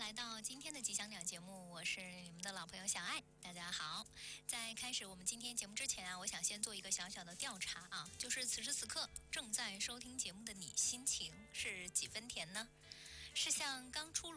来到今天的吉祥鸟节目，我是你们的老朋友小爱，大家好。在开始我们今天节目之前啊，我想先做一个小小的调查啊，就是此时此刻正在收听节目的你，心情是几分甜呢？是像刚出